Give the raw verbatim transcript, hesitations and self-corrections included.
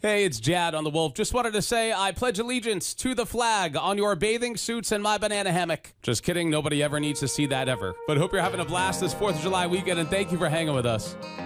Hey, it's Jad on The Wolf. Just wanted to say I pledge allegiance to the flag on your bathing suits and my banana hammock. Just kidding. Nobody ever needs to see that ever. But hope you're having a blast this fourth of July weekend, and thank you for hanging with us.